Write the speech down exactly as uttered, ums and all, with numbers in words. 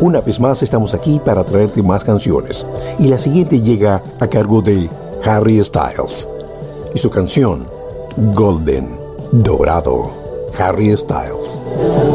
Una vez más estamos aquí para traerte más canciones. Y la siguiente llega a cargo de Harry Styles y su canción Golden, Dorado. Harry Styles.